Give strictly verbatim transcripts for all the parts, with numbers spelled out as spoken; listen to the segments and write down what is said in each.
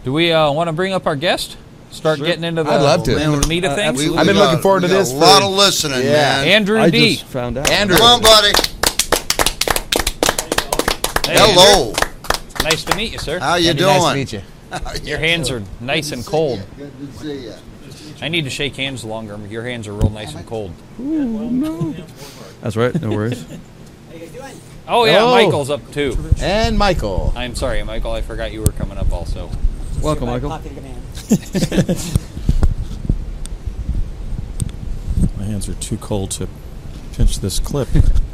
Do we uh, want to bring up our guest? Start Sure. getting into the, I'd love to. into the meat of Uh, things? absolutely. I've been got- looking forward to we got this A for- lot of listening, Yeah. man. Andrew I D. just found out. Andrew. Come on, buddy. Hey, Hello. Andrew. Nice to meet you, sir. How you Andy, doing? Nice to meet you. Your hands are nice and cold. Good to see you. I need to shake hands longer. Your hands are real nice and cold. That's right. No worries. Oh, yeah, Oh. Michael's up too. And Michael. I'm sorry, Michael. I forgot you were coming up also. Welcome, Michael. My hands are too cold to pinch this clip.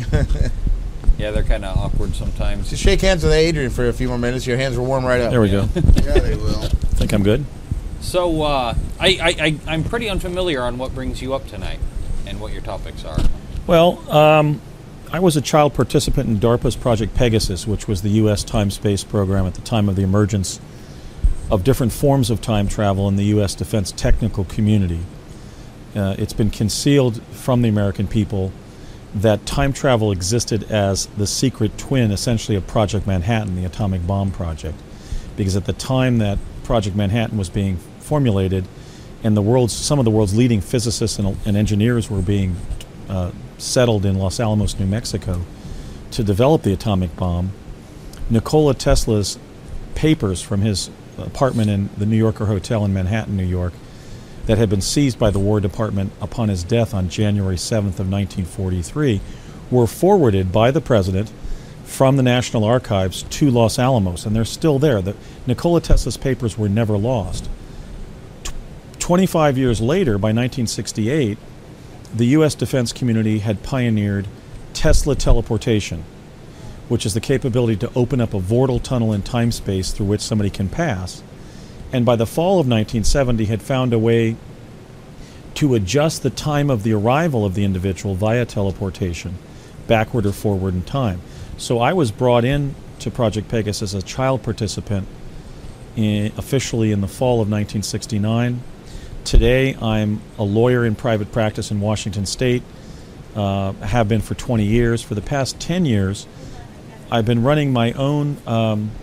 Yeah, they're kind of awkward sometimes. Just shake hands with Adrian for a few more minutes. Your hands will warm right up. There we go. Yeah, they will. Think I'm good? So, uh, I, I, I, I'm pretty unfamiliar on what brings you up tonight and what your topics are. Well, um, I was a child participant in DARPA's Project Pegasus, which was the U S time-space program at the time of the emergence of different forms of time travel in the U S defense technical community. Uh, it's been concealed from the American people that time travel existed as the secret twin, essentially, of Project Manhattan, the atomic bomb project. Because at the time that Project Manhattan was being formulated, and the world's some of the world's leading physicists and, and engineers were being uh, settled in Los Alamos, New Mexico, to develop the atomic bomb, Nikola Tesla's papers from his apartment in the New Yorker Hotel in Manhattan, New York, that had been seized by the War Department upon his death on January seventh of nineteen forty-three, were forwarded by the president from the National Archives to Los Alamos, and they're still there. The, Nikola Tesla's papers were never lost. T- twenty-five years later, by nineteen sixty-eight, the U S defense community had pioneered Tesla teleportation, which is the capability to open up a vortal tunnel in time-space through which somebody can pass. And by the fall of nineteen seventy had found a way to adjust the time of the arrival of the individual via teleportation, backward or forward in time. So I was brought in to Project Pegasus as a child participant in, officially in the fall of nineteen sixty-nine. Today I'm a lawyer in private practice in Washington State, uh, have been for twenty years. For the past ten years, I've been running my own um,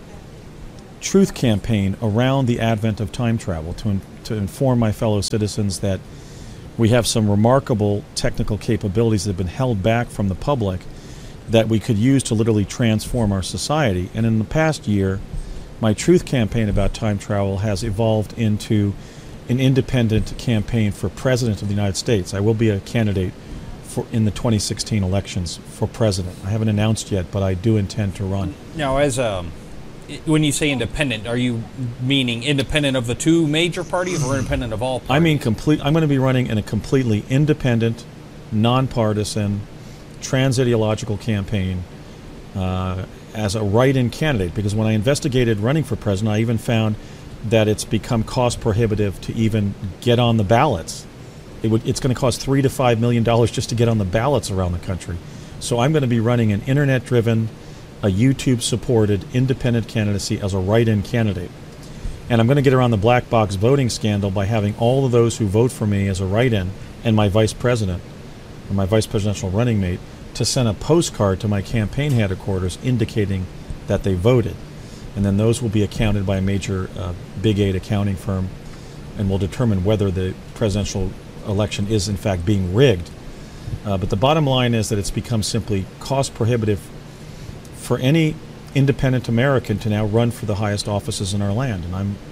truth campaign around the advent of time travel to, in, to inform my fellow citizens that we have some remarkable technical capabilities that have been held back from the public that we could use to literally transform our society. And in the past year, my truth campaign about time travel has evolved into an independent campaign for President of the United States. I will be a candidate for in the twenty sixteen elections for president. I haven't announced yet, but I do intend to run. Now, as um, i- when you say independent, are you meaning independent of the two major parties or independent of all parties? I mean, complete. I'm going to be running in a completely independent, nonpartisan, trans-ideological campaign uh, as a write-in candidate. Because when I investigated running for president, I even found that it's become cost prohibitive to even get on the ballots. It would, it's going to cost three to five million dollars just to get on the ballots around the country. So I'm going to be running an internet-driven, a YouTube-supported, independent candidacy as a write-in candidate. And I'm going to get around the black box voting scandal by having all of those who vote for me as a write-in and my vice president, or my vice presidential running mate, to send a postcard to my campaign headquarters indicating that they voted. And then those will be accounted by a major uh, big aid accounting firm and will determine whether the presidential election is in fact being rigged. Uh, but the bottom line is that it's become simply cost prohibitive for any independent American to now run for the highest offices in our land. And I'm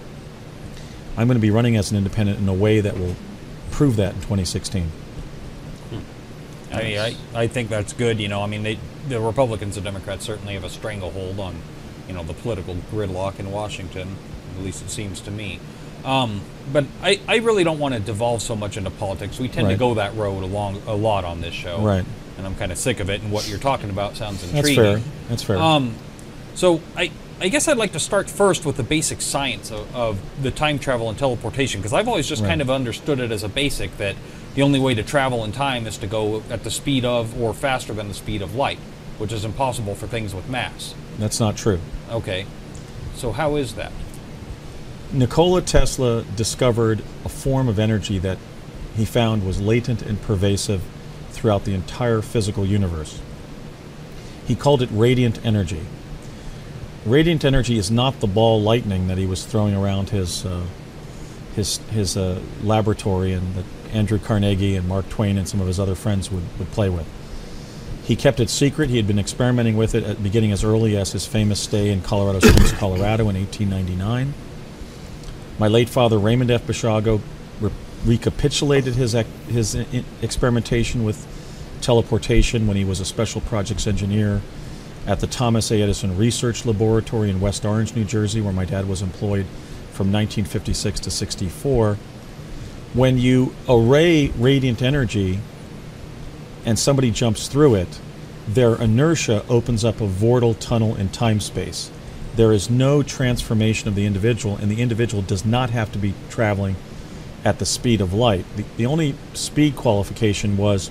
I'm going to be running as an independent in a way that will prove that in twenty sixteen. I mean, I, I think that's good. You know, I mean, they, the Republicans and Democrats certainly have a stranglehold on, you know, the political gridlock in Washington. At least it seems to me. Um, but I, I really don't want to devolve so much into politics. We tend Right. to go that road along a lot on this show. Right. And I'm kind of sick of it. And what you're talking about sounds That's intriguing. fair. That's fair. Um, so I, I guess I'd like to start first with the basic science of, of the time travel and teleportation, because I've always just Right. kind of understood it as a basic that the only way to travel in time is to go at the speed of or faster than the speed of light, which is impossible for things with mass. That's not true. Okay. So how is that? Nikola Tesla discovered a form of energy that he found was latent and pervasive throughout the entire physical universe. He called it radiant energy. radiant energy is not the ball lightning that he was throwing around his uh, his his uh, laboratory and that Andrew Carnegie and Mark Twain and some of his other friends would, would play with. He kept it secret. He had been experimenting with it at beginning as early as his famous stay in Colorado Springs, Colorado in eighteen ninety-nine. My late father, Raymond F. Bishago, re- recapitulated his, ec- his I- experimentation with teleportation when he was a special projects engineer at the Thomas A. Edison Research Laboratory in West Orange, New Jersey, where my dad was employed from nineteen fifty-six to sixty-four. When you array radiant energy and somebody jumps through it, their inertia opens up a vortal tunnel in time-space. There is no transformation of the individual, and the individual does not have to be traveling at the speed of light. The, the only speed qualification was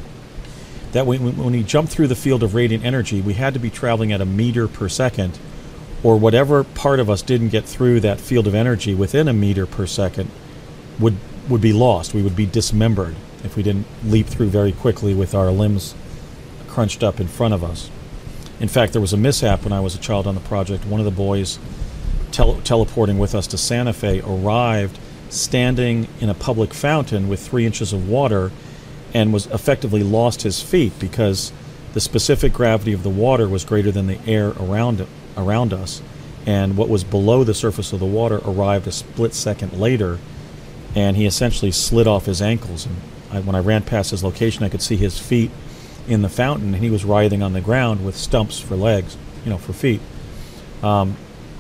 that when, when we jumped through the field of radiant energy, we had to be traveling at a meter per second, or whatever part of us didn't get through that field of energy within a meter per second would would be lost. We would be dismembered if we didn't leap through very quickly with our limbs crunched up in front of us. In fact, there was a mishap when I was a child on the project. One of the boys tel- teleporting with us to Santa Fe arrived standing in a public fountain with three inches of water and was effectively lost his feet because the specific gravity of the water was greater than the air around it, around us. And what was below the surface of the water arrived a split second later, and he essentially slid off his ankles. And I, when I ran past his location, I could see his feet in the fountain, and he was writhing on the ground with stumps for legs, you know, for feet. Um,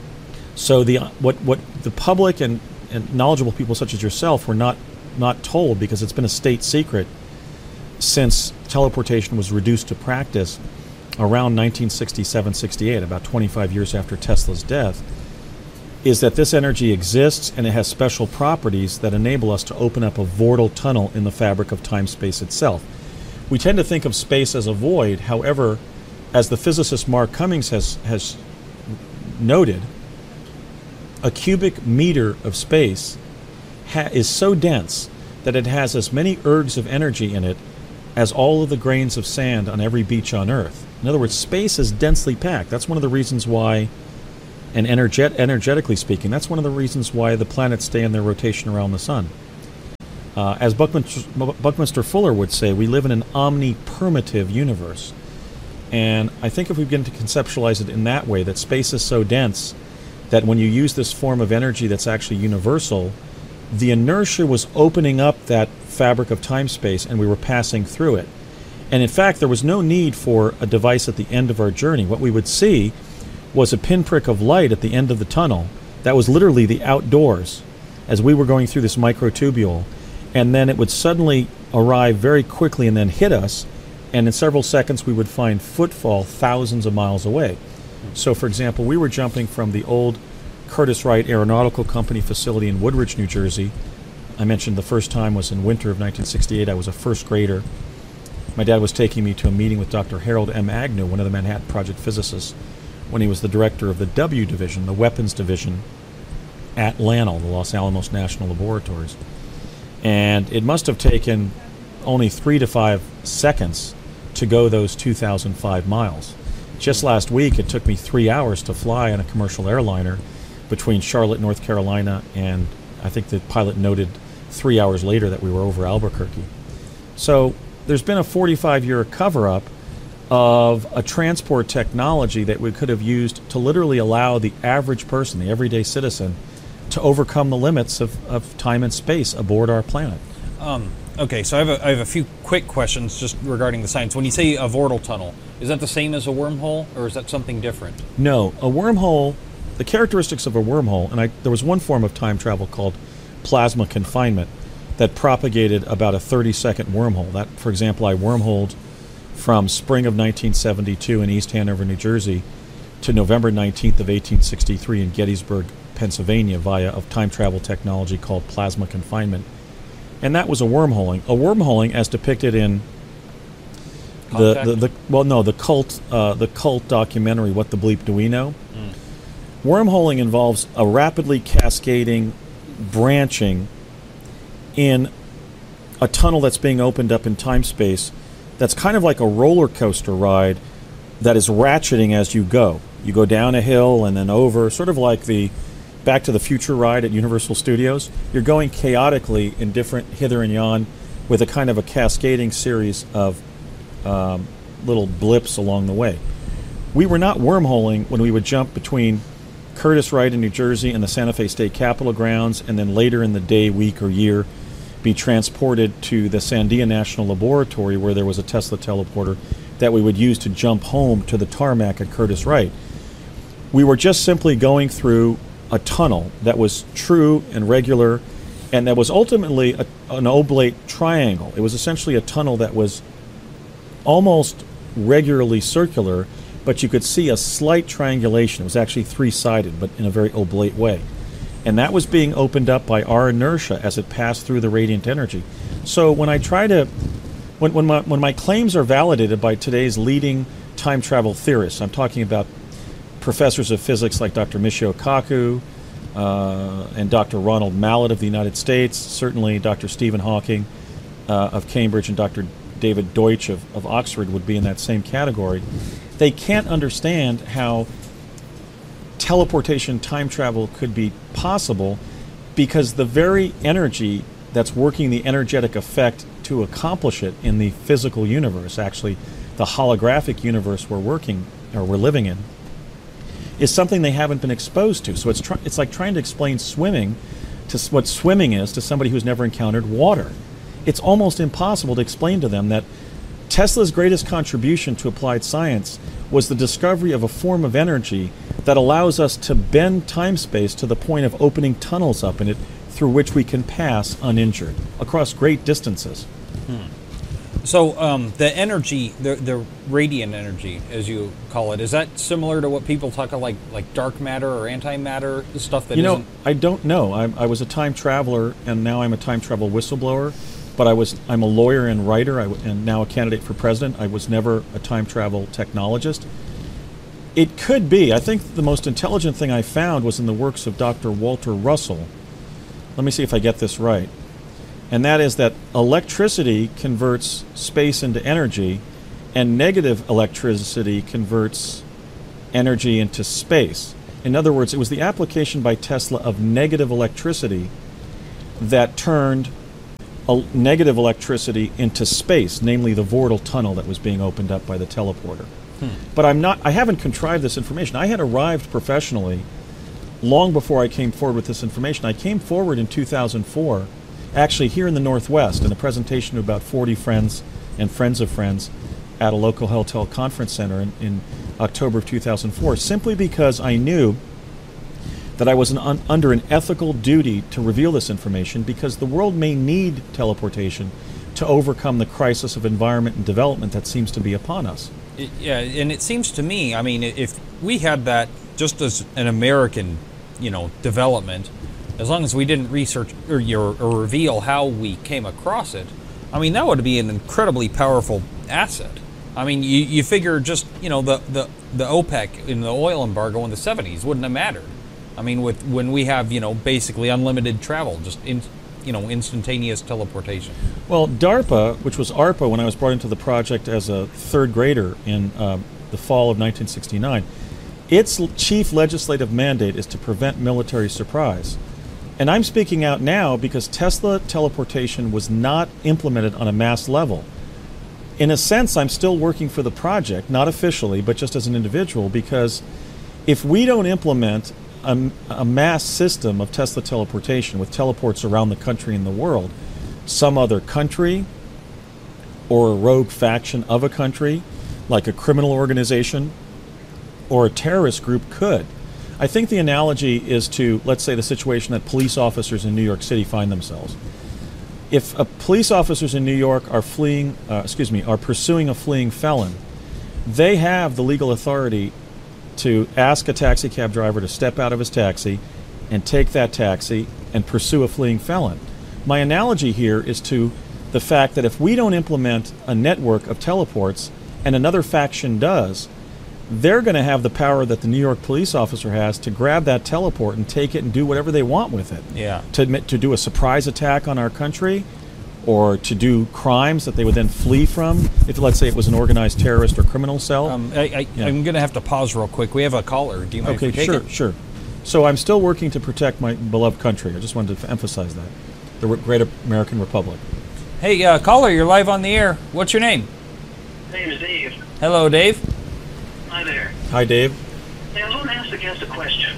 so the what what the public and, and knowledgeable people such as yourself were not not told, because it's been a state secret since teleportation was reduced to practice around nineteen sixty-seven sixty-eight, about twenty-five years after Tesla's death, is that this energy exists and it has special properties that enable us to open up a vortal tunnel in the fabric of time-space itself. We tend to think of space as a void. However, as the physicist Mark Cummings has, has noted, a cubic meter of space ha- is so dense that it has as many ergs of energy in it as all of the grains of sand on every beach on Earth. In other words, space is densely packed. That's one of the reasons why, and energet- energetically speaking, that's one of the reasons why the planets stay in their rotation around the sun. Uh, as Buckminster, Buckminster Fuller would say, we live in an omnipermeative universe. And I think if we begin to conceptualize it in that way, that space is so dense that when you use this form of energy that's actually universal, the inertia was opening up that fabric of time-space and we were passing through it. And in fact, there was no need for a device at the end of our journey. What we would see was a pinprick of light at the end of the tunnel that was literally the outdoors as we were going through this microtubule. And then it would suddenly arrive very quickly and then hit us, and in several seconds we would find footfall thousands of miles away. So, for example, we were jumping from the old Curtiss-Wright Aeronautical Company facility in Woodridge, New Jersey. I mentioned the first time was in winter of nineteen sixty-eight. I was a first grader. My dad was taking me to a meeting with Doctor Harold M. Agnew, one of the Manhattan Project physicists, when he was the director of the W Division, the Weapons Division, at LANL, the Los Alamos National Laboratories. And it must have taken only three to five seconds to go those two thousand five miles. Just last week, it took me three hours to fly on a commercial airliner between Charlotte, North Carolina, and I think the pilot noted three hours later that we were over Albuquerque. So there's been a forty-five-year cover-up of a transport technology that we could have used to literally allow the average person, the everyday citizen, to overcome the limits of, of time and space aboard our planet. Um, okay, so I have, a, I have a few quick questions just regarding the science. When you say a vortal tunnel, is that the same as a wormhole, or is that something different? No, a wormhole, the characteristics of a wormhole, and I, there was one form of time travel called plasma confinement that propagated about a thirty-second wormhole. That, for example, I wormholed from spring of nineteen seventy-two in East Hanover, New Jersey, to November nineteenth of eighteen sixty-three in Gettysburg, Pennsylvania, via of time travel technology called plasma confinement. And that was a wormholing. A wormholing, as depicted in the, the, the well, no, the cult, uh, the cult documentary, What the Bleep Do We Know? Mm. Wormholing involves a rapidly cascading branching in a tunnel that's being opened up in time-space that's kind of like a roller coaster ride that is ratcheting as you go. You go down a hill and then over, sort of like the Back to the Future ride at Universal Studios. You're going chaotically in different hither and yon with a kind of a cascading series of um, little blips along the way. We were not wormholing when we would jump between Curtis Wright in New Jersey and the Santa Fe State Capitol grounds, and then later in the day, week, or year, be transported to the Sandia National Laboratory where there was a Tesla teleporter that we would use to jump home to the tarmac at Curtis Wright. We were just simply going through a tunnel that was true and regular, and that was ultimately a, an oblate triangle. It was essentially a tunnel that was almost regularly circular, but you could see a slight triangulation. It was actually three-sided, but in a very oblate way. And that was being opened up by our inertia as it passed through the radiant energy. So when I try to, when, when, my, when my claims are validated by today's leading time travel theorists, I'm talking about professors of physics like Doctor Michio Kaku uh, and Doctor Ronald Mallet of the United States, certainly Doctor Stephen Hawking uh, of Cambridge and Doctor David Deutsch of, of Oxford would be in that same category. They can't understand how teleportation time travel could be possible because the very energy that's working the energetic effect to accomplish it in the physical universe, actually the holographic universe we're working or we're living in, is something they haven't been exposed to. So it's try- it's like trying to explain swimming to s- what swimming is to somebody who's never encountered water. It's almost impossible to explain to them that Tesla's greatest contribution to applied science was the discovery of a form of energy that allows us to bend time-space to the point of opening tunnels up in it through which we can pass uninjured across great distances. Hmm. So um, the energy, the the radiant energy, as you call it, is that similar to what people talk about, like like dark matter or antimatter stuff that you know, isn't? I don't know. I, I was a time traveler, and now I'm a time travel whistleblower. But I was I'm a lawyer and writer, I w- and now a candidate for president. I was never a time travel technologist. It could be. I think the most intelligent thing I found was in the works of Doctor Walter Russell. Let me see if I get this right. And that is that electricity converts space into energy, and negative electricity converts energy into space. In other words, it was the application by Tesla of negative electricity that turned a negative electricity into space, namely the Vortal tunnel that was being opened up by the teleporter. Hmm. But I'm not, I haven't contrived this information. I had arrived professionally long before I came forward with this information. I came forward in two thousand four, actually here in the Northwest, in a presentation to about forty friends and friends of friends at a local hotel conference center in, in October of two thousand four, simply because I knew that I was an un- under an ethical duty to reveal this information, because the world may need teleportation to overcome the crisis of environment and development that seems to be upon us. It, yeah, and it seems to me, I mean, if we had that just as an American, you know, development, as long as we didn't research or, or, or reveal how we came across it, I mean, that would be an incredibly powerful asset. I mean, you, you figure just, you know, the, the, the OPEC in the oil embargo in the seventies wouldn't have mattered. I mean, with when we have, you know, basically unlimited travel, just in, you know, instantaneous teleportation. Well, DARPA, which was ARPA when I was brought into the project as a third grader in uh, the fall of nineteen sixty-nine, its l- chief legislative mandate is to prevent military surprise. And I'm speaking out now because Tesla teleportation was not implemented on a mass level. In a sense, I'm still working for the project, not officially, but just as an individual, because if we don't implement A, a mass system of Tesla teleportation with teleports around the country and the world, some other country or a rogue faction of a country, like a criminal organization or a terrorist group, could. I think the analogy is to, let's say, the situation that police officers in New York City find themselves. If uh, police officers in New York are fleeing, uh, excuse me, are pursuing a fleeing felon, they have the legal authority to ask a taxi cab driver to step out of his taxi and take that taxi and pursue a fleeing felon. My analogy here is to the fact that if we don't implement a network of teleports and another faction does, they're going to have the power that the New York police officer has to grab that teleport and take it and do whatever they want with it. Yeah. To, to do a surprise attack on our country, or to do crimes that they would then flee from, if let's say it was an organized terrorist or criminal cell. Um, I, I, Yeah. I'm going to have to pause real quick. We have a caller. Do you mind Okay, if we take sure, it? sure. So I'm still working to protect my beloved country. I just wanted to emphasize that. The re- great American Republic. Hey, uh, caller, you're live on the air. What's your name? My name is Dave. Hello, Dave. Hi there. Hi, Dave. Hey, I was wanting to ask the guest a question.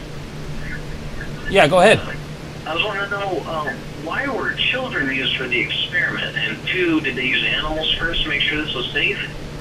Yeah, go ahead. I was wanting to know um, why were children used for the experiment, and two, did they use animals first to make sure this was safe?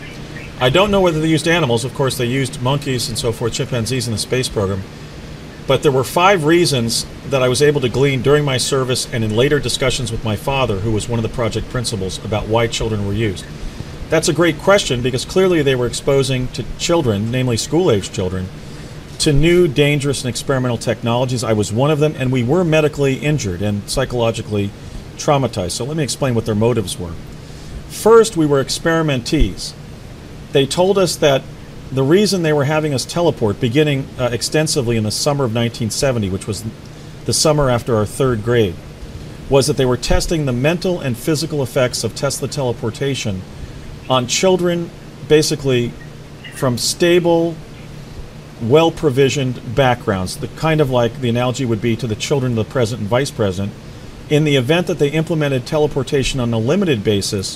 I don't know whether they used animals. Of course, they used monkeys and so forth, chimpanzees in the space program. But there were five reasons that I was able to glean during my service and in later discussions with my father, who was one of the project principals, about why children were used. That's a great question because clearly they were exposing to children, namely school-age children, to new, dangerous, and experimental technologies. I was one of them, and we were medically injured and psychologically traumatized. So let me explain what their motives were. First, we were experimentees. They told us that the reason they were having us teleport, beginning uh, extensively in the summer of nineteen seventy, which was the summer after our third grade, was that they were testing the mental and physical effects of Tesla teleportation on children, basically from stable, well-provisioned backgrounds, the kind of like the analogy would be to the children of the president and vice president, in the event that they implemented teleportation on a limited basis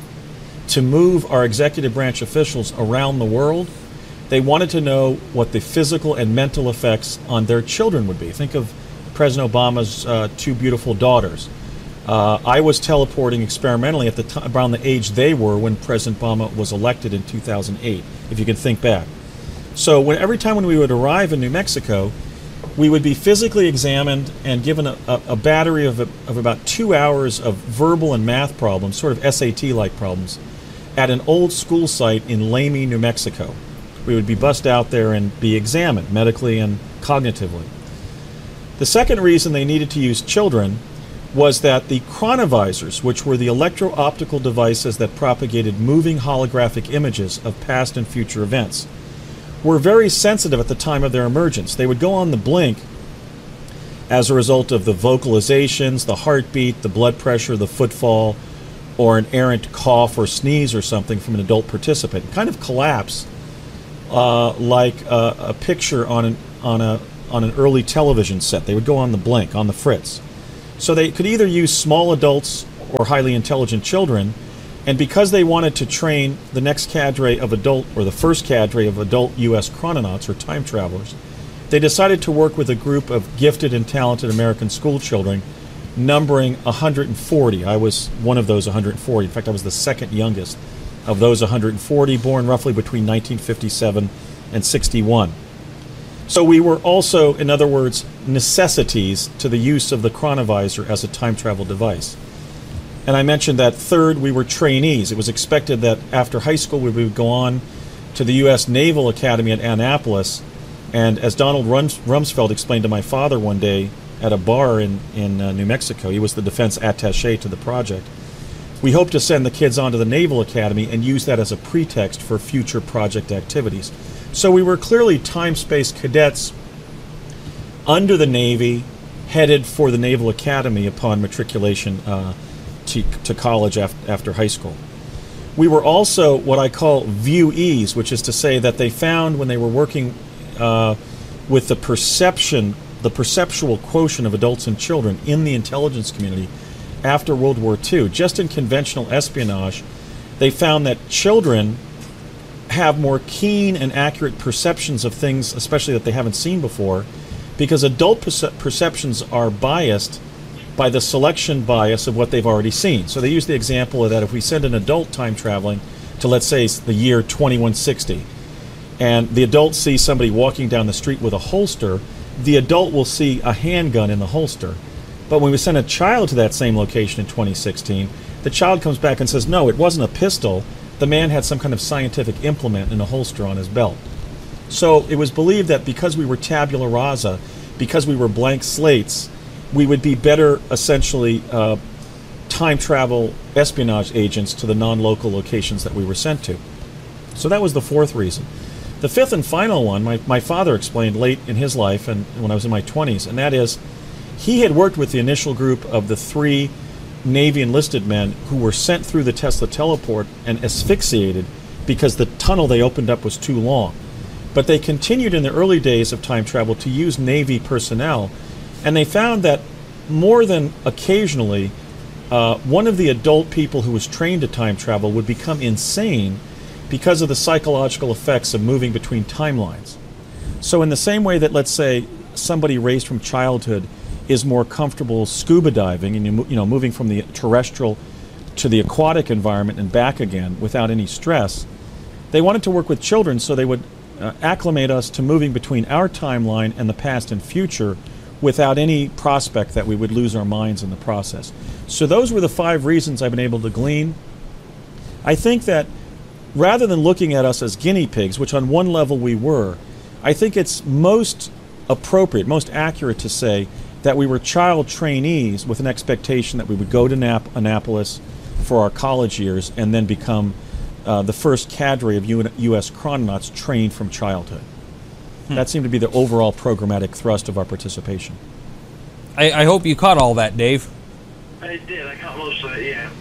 to move our executive branch officials around the world. They wanted to know what the physical and mental effects on their children would be. Think of President Obama's uh, two beautiful daughters. Uh, I was teleporting experimentally at the time, around the age they were when President Obama was elected in two thousand eight, if you can think back. So when, every time when we would arrive in New Mexico, we would be physically examined and given a, a, a battery of, a, of about two hours of verbal and math problems, sort of S A T-like problems, at an old school site in Lamy, New Mexico. We would be bussed out there and be examined medically and cognitively. The second reason they needed to use children was that the chronovisors, which were the electro-optical devices that propagated moving holographic images of past and future events, were very sensitive at the time of their emergence. They would go on the blink as a result of the vocalizations, the heartbeat, the blood pressure, the footfall, or an errant cough or sneeze or something from an adult participant. Kind of collapse uh, like a, a picture on an, on, a, on an early television set. They would go on the blink, on the fritz. So they could either use small adults or highly intelligent children, and because they wanted to train the next cadre of adult, or the first cadre of adult U S chrononauts or time travelers, they decided to work with a group of gifted and talented American school children numbering one hundred forty. I was one of those one hundred forty. In fact, I was the second youngest of those one hundred forty, born roughly between nineteen fifty-seven and sixty-one. So we were also, in other words, necessities to the use of the chronovisor as a time travel device. And I mentioned that third, we were trainees. It was expected that after high school we would go on to the U S Naval Academy at Annapolis. And as Donald Rums- Rumsfeld explained to my father one day at a bar in, in uh, New Mexico, he was the defense attaché to the project, we hope to send the kids on to the Naval Academy and use that as a pretext for future project activities. So we were clearly time-space cadets under the Navy, headed for the Naval Academy upon matriculation uh, to, to college af- after high school. We were also what I call viewees, which is to say that they found when they were working uh, with the perception, the perceptual quotient of adults and children in the intelligence community after World War Two, just in conventional espionage, they found that children have more keen and accurate perceptions of things, especially that they haven't seen before, because adult perce- perceptions are biased by the selection bias of what they've already seen. So they use the example of that if we send an adult time traveling to, let's say, the year twenty-one sixty, and the adult sees somebody walking down the street with a holster, the adult will see a handgun in the holster. But when we send a child to that same location in twenty sixteen, the child comes back and says, no, it wasn't a pistol. The man had some kind of scientific implement in a holster on his belt. So it was believed that because we were tabula rasa, because we were blank slates, we would be better, essentially, uh, time travel espionage agents to the non-local locations that we were sent to. So that was the fourth reason. The fifth and final one, my, my father explained late in his life and when I was in my twenties, and that is he had worked with the initial group of the three Navy enlisted men who were sent through the Tesla teleport and asphyxiated because the tunnel they opened up was too long. But they continued in the early days of time travel to use Navy personnel, and they found that more than occasionally, uh, one of the adult people who was trained to time travel would become insane because of the psychological effects of moving between timelines. So in the same way that, let's say, somebody raised from childhood is more comfortable scuba diving and you know moving from the terrestrial to the aquatic environment and back again without any stress, they wanted to work with children so they would uh, acclimate us to moving between our timeline and the past and future without any prospect that we would lose our minds in the process. So those were the five reasons I've been able to glean. I think that rather than looking at us as guinea pigs, which on one level we were, I think it's most appropriate, most accurate to say that we were child trainees with an expectation that we would go to Nap- Annapolis for our college years and then become uh, the first cadre of U S chrononauts trained from childhood. Hmm. That seemed to be the overall programmatic thrust of our participation. I, I hope you caught all that, Dave. I did. I caught most of it, yeah.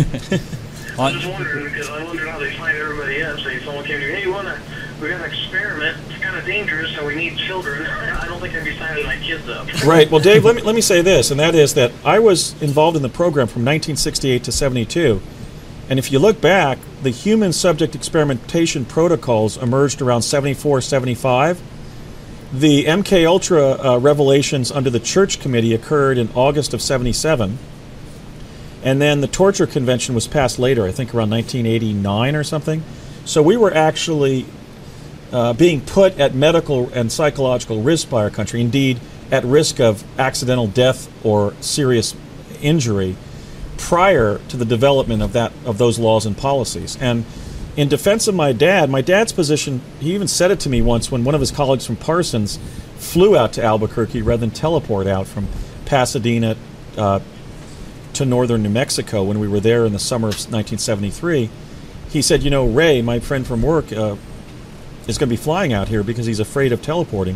I was just wondering, because I wondered how they find everybody up. Say someone came to me, hey, you wanna, we got an experiment, it's kind of dangerous, and we need children. I don't think I'd be signing my kids up. Right. Well, Dave, let me, let me say this, and that is that I was involved in the program from nineteen sixty-eight to seventy-two, and if you look back, the human subject experimentation protocols emerged around seventy-four, seventy-five. The M K Ultra uh, revelations under the Church Committee occurred in August of seventy-seven. And then the Torture Convention was passed later, I think around nineteen eighty-nine or something. So we were actually uh, being put at medical and psychological risk by our country, indeed at risk of accidental death or serious injury prior to the development of that of those laws and policies. And in defense of my dad, my dad's position, he even said it to me once when one of his colleagues from Parsons flew out to Albuquerque rather than teleport out from Pasadena uh, to northern New Mexico when we were there in the summer of nineteen seventy-three. He said, you know, Ray, my friend from work, uh, is going to be flying out here because he's afraid of teleporting.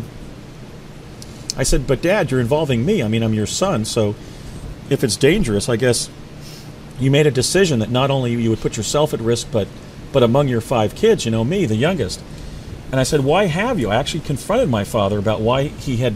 I said, but Dad, you're involving me. I mean, I'm your son, so if it's dangerous, I guess you made a decision that not only you would put yourself at risk, but but among your five kids, you know, me, the youngest. And I said, why have you? I actually confronted my father about why he had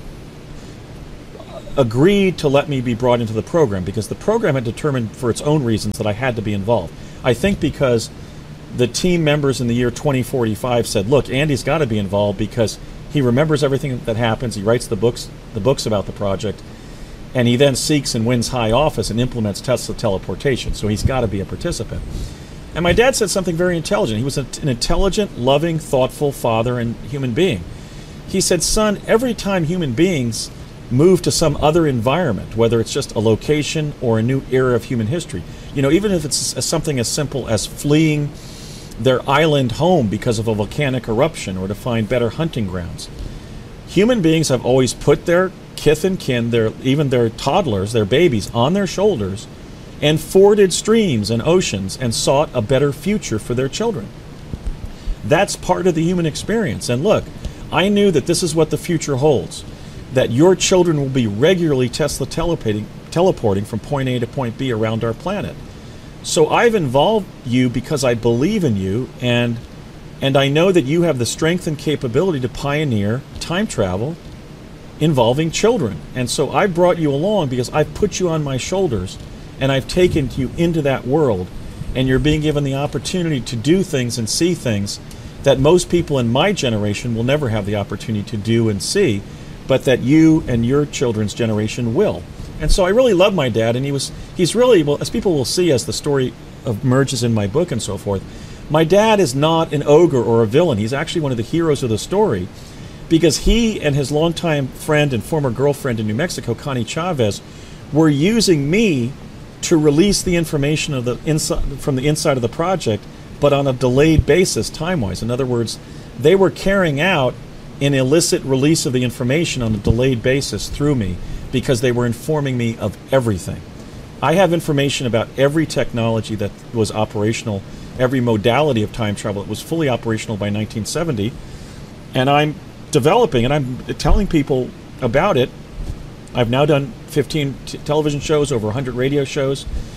agreed to let me be brought into the program, because the program had determined for its own reasons that I had to be involved. I think because the team members in the year twenty forty-five said, look, Andy's got to be involved because he remembers everything that happens, he writes the books, the books about the project, and he then seeks and wins high office and implements Tesla teleportation, so he's got to be a participant. And my dad said something very intelligent. He was an intelligent, loving, thoughtful father and human being. He said, son, every time human beings move to some other environment, whether it's just a location or a new era of human history, you know, even if it's something as simple as fleeing their island home because of a volcanic eruption or to find better hunting grounds, human beings have always put their kith and kin, their, even their toddlers, their babies, on their shoulders and forded streams and oceans and sought a better future for their children. That's part of the human experience. And look, I knew that this is what the future holds, that your children will be regularly Tesla teleporting, teleporting from point A to point B around our planet. So I've involved you because I believe in you, and and I know that you have the strength and capability to pioneer time travel involving children. And so I brought you along because I've put you on my shoulders and I've taken you into that world, and you're being given the opportunity to do things and see things that most people in my generation will never have the opportunity to do and see, but that you and your children's generation will. And so I really love my dad, and he was he's really, well, as people will see as the story emerges in my book and so forth, my dad is not an ogre or a villain. He's actually one of the heroes of the story, because he and his longtime friend and former girlfriend in New Mexico, Connie Chavez, were using me to release the information of the inside, from the inside of the project, but on a delayed basis time-wise. In other words, they were carrying out an illicit release of the information on a delayed basis through me because they were informing me of everything. I have information about every technology that was operational, every modality of time travel that was fully operational by nineteen seventy, and I'm developing and I'm telling people about it. I've now done fifteen t television shows, over one hundred radio shows.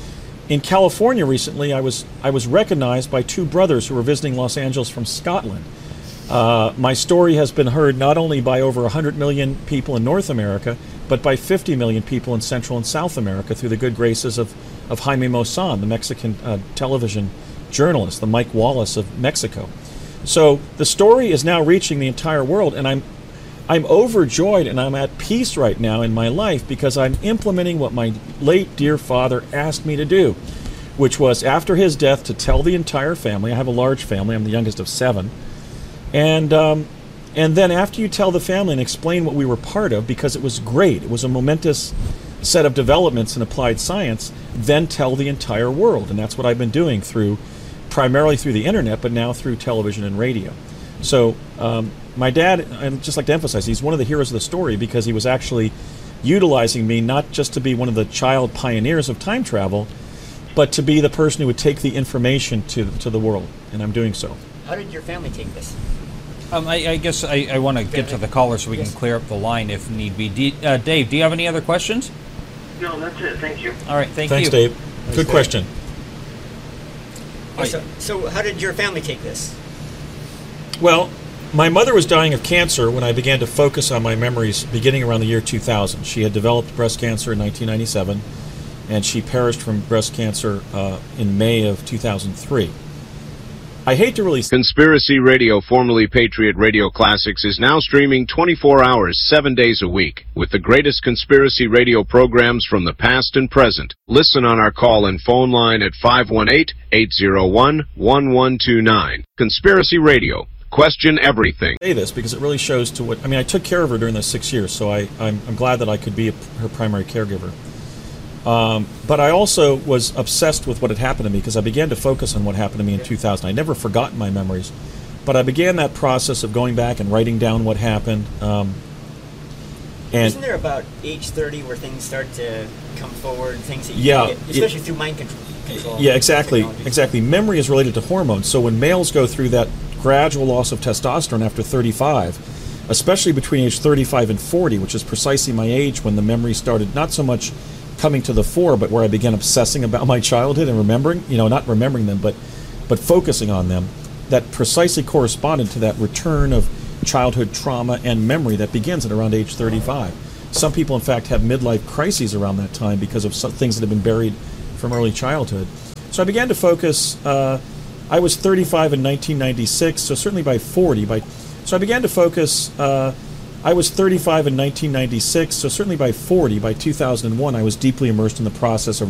in California recently, I was I was recognized by two brothers who were visiting Los Angeles from Scotland. Uh, my story has been heard not only by over one hundred million people in North America, but by fifty million people in Central and South America through the good graces of, of Jaime Maussan, the Mexican uh, television journalist, the Mike Wallace of Mexico. So the story is now reaching the entire world, and I'm I'm overjoyed and I'm at peace right now in my life because I'm implementing what my late dear father asked me to do, which was after his death to tell the entire family. I have a large family. I'm the youngest of seven. And um, and then after you tell the family and explain what we were part of, because it was great, it was a momentous set of developments in applied science, then tell the entire world. And that's what I've been doing through, primarily through the internet, but now through television and radio. So um, my dad, I'd just like to emphasize, he's one of the heroes of the story because he was actually utilizing me not just to be one of the child pioneers of time travel, but to be the person who would take the information to, to the world. And I'm doing so. How did your family take this? Um, I, I guess I, I want to get to the caller so we Yes. can clear up the line if need be. D, uh, Dave, do you have any other questions? No, that's it. Thank you. All right, thank Thanks, you. Dave. Good question. Yeah, so, so how did your family take this? Well, my mother was dying of cancer when I began to focus on my memories beginning around the year two thousand. She had developed breast cancer in nineteen ninety-seven, and she perished from breast cancer uh, in May of two thousand three. I hate to really say Conspiracy Radio, formerly Patriot Radio Classics, is now streaming twenty-four hours, seven days a week, with the greatest conspiracy radio programs from the past and present. Listen on our call and phone line at five one eight, eight zero one, one one two nine. Conspiracy Radio. Question everything. this because it really shows to what I mean. I took care of her during those six years, so I, I'm, I'm glad that I could be a, her primary caregiver. Um, but I also was obsessed with what had happened to me because I began to focus on what happened to me in two thousand. I'd never forgotten my memories, but I began that process of going back and writing down what happened. Um, and Isn't there about age thirty where things start to come forward, things that you Yeah, can get, especially through mind control? control yeah, exactly, technology? exactly. Memory is related to hormones. So when males go through that gradual loss of testosterone after thirty-five, especially between age thirty-five and forty, which is precisely my age when the memory started not so much coming to the fore, but where I began obsessing about my childhood and remembering, you know, not remembering them, but but focusing on them, that precisely corresponded to that return of childhood trauma and memory that begins at around age thirty-five. Some people, in fact, have midlife crises around that time because of some things that have been buried from early childhood. So I began to focus. Uh, I was thirty-five in nineteen ninety-six, so certainly by forty. By so I began to focus. Uh, I was thirty-five in nineteen ninety-six, so certainly by forty, by two thousand one, I was deeply immersed in the process of